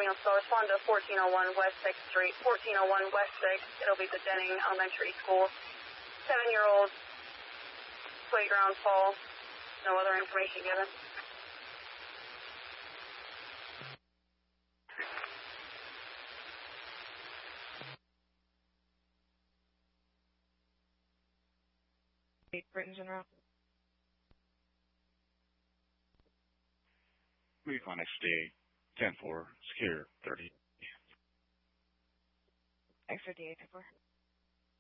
ambulance will respond to 1401 West 6th Street. 1401 West 6th. It'll be the Denning Elementary School. 7-year-old playground fall. No other information given. Britain General. Move on next day, 10-4, secure 30. Extra DA 10-4.